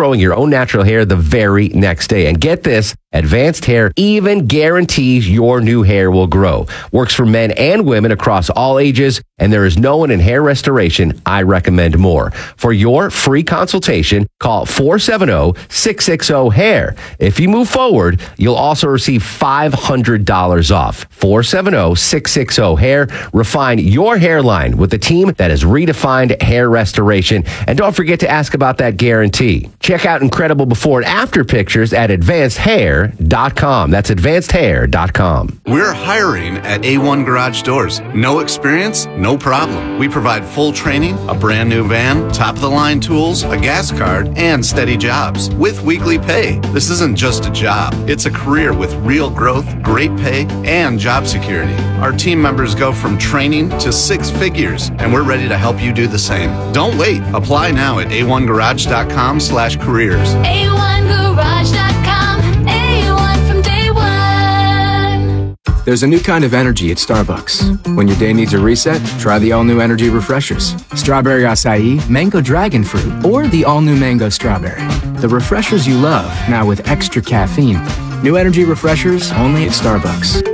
growing your own natural hair the very next day. And get this, Advanced Hair even guarantees your new hair will grow. Works for men and women across all ages, and there is no one in hair restoration I recommend more. For your free consultation, call 470-660-HAIR. If you move forward, you'll also receive $500 off. 470-660-HAIR. Refine your hairline with a team that has redefined hair restoration. And don't forget to ask about that guarantee. Check out incredible before and after pictures at advancedhair.com. That's advancedhair.com. We're hiring at A1 Garage Doors. No experience? No problem. We provide full training, a brand new van, top-of-the-line tools, a gas card, and steady jobs with weekly pay. This isn't just a job. It's a career with real growth, great pay, and job security. Our team members go from training to 6 figures, and we're ready to help you do the same. Don't wait. Apply now at a1garage.com/careers. A1garage.com. A1 from day one. There's a new kind of energy at Starbucks. When your day needs a reset, try the all-new energy refreshers. Strawberry acai, mango dragon fruit, or the all-new mango strawberry. The refreshers you love, now with extra caffeine. New energy refreshers only at Starbucks.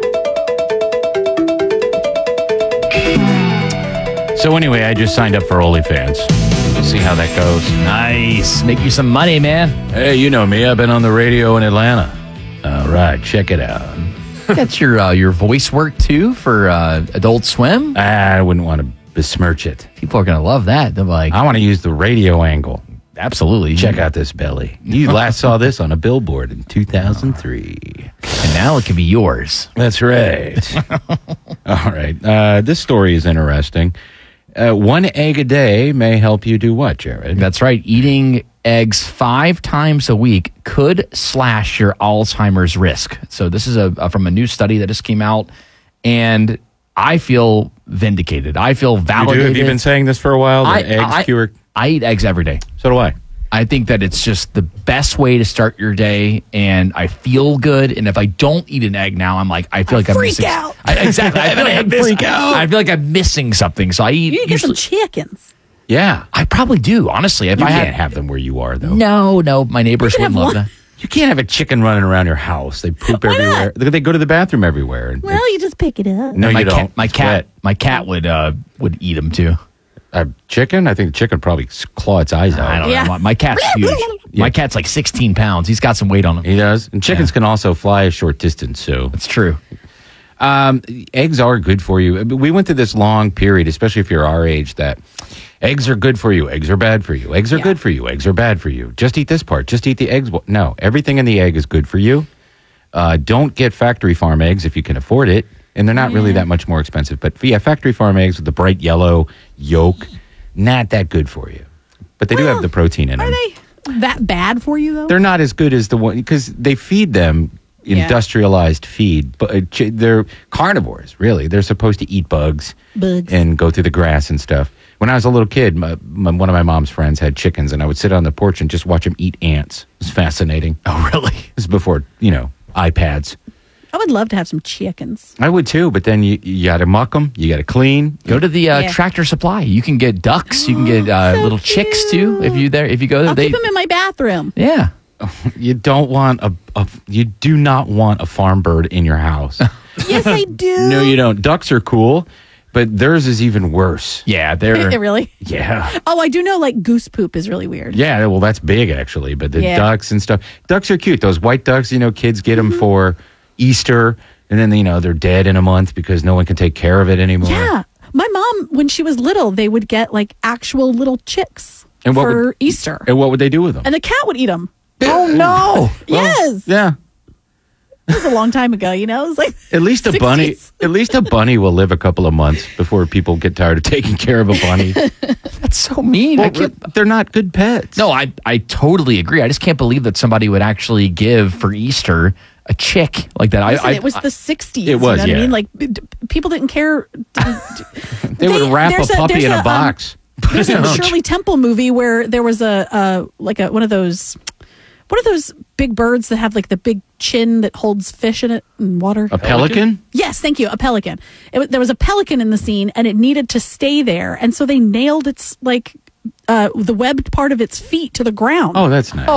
So anyway, I just signed up for OnlyFans. We'll see how that goes. Nice. Make you some money, man. Hey, you know me. I've been on the radio in Atlanta. All right, check it out. That's your voice work, too, for Adult Swim. I wouldn't want to besmirch it. People are going to love that. They're like, I want to use the radio angle. Absolutely. Check out this belly. You last saw this on a billboard in 2003. And now it can be yours. That's right. All right. This story is interesting. 1 egg a day may help you do what, Jared? That's right. Eating eggs 5 times a week could slash your Alzheimer's risk. So this is from a new study that just came out, and I feel vindicated. I feel validated. Have you been saying this for a while? Eggs cure? I eat eggs every day. So do I. I think that it's just the best way to start your day, and I feel good. And if I don't eat an egg now, I'm like, I feel like I'm missing. Out. Exactly. I feel like I feel like I'm missing something. So I eat. You need to get some chickens. Yeah, I probably do. Honestly, if you I can't have them where you are, though. No, my neighbors wouldn't love that. You can't have a chicken running around your house. They poop everywhere. They go to the bathroom everywhere. Well, you just pick it up. No, you don't. My cat would eat them too. A chicken? I think the chicken would probably claw its eyes out. I don't know. My cat's huge. My cat's like 16 pounds. He's got some weight on him. He does. And chickens can also fly a short distance, so. That's true. Eggs are good for you. We went through this long period, especially if you're our age, that eggs are good for you. Eggs are bad for you. Eggs are good for you. Eggs are bad for you. Just eat this part. Just eat the eggs. No, everything in the egg is good for you. Don't get factory farm eggs if you can afford it. And they're not really that much more expensive. But yeah, factory farm eggs with the bright yellow yolk, not that good for you. But they do have the protein in them. Are they that bad for you, though? They're not as good as the one, because they feed them industrialized feed. But they're carnivores, really. They're supposed to eat bugs and go through the grass and stuff. When I was a little kid, one of my mom's friends had chickens, and I would sit on the porch and just watch them eat ants. It was fascinating. Oh, really? This is before, iPads. I would love to have some chickens. I would too, but then you got to muck them. You got to clean. Go to the Tractor Supply. You can get ducks. You can get little chicks too. If you go there, I'll keep them in my bathroom. Yeah. You don't want you do not want a farm bird in your house. Yes, I do. No, you don't. Ducks are cool, but theirs is even worse. Yeah, they're really. Yeah. Oh, I do know. Like goose poop is really weird. Yeah, well, that's big actually. But the ducks and stuff. Ducks are cute. Those white ducks. Kids get them for Easter, and then they're dead in a month because no one can take care of it anymore. Yeah. My mom, when she was little, they would get like actual little chicks for Easter. And what would they do with them? And the cat would eat them. Oh no! Yes. Yeah. It was a long time ago, It was like at least a 60s. bunny. At least a bunny will live a couple of months before people get tired of taking care of a bunny. That's so mean. Well, they're not good pets. No, I totally agree. I just can't believe that somebody would actually give for Easter a chick like that. Listen, it was the 60s. It was, what I mean? Like, people didn't care. They would wrap a puppy in a box. There's a Shirley Temple movie where there was one of those big birds that have like the big chin that holds fish in it and water. A pelican? Yes, thank you. A pelican. There was a pelican in the scene, and it needed to stay there, and so they nailed its the webbed part of its feet to the ground. Oh, that's nice.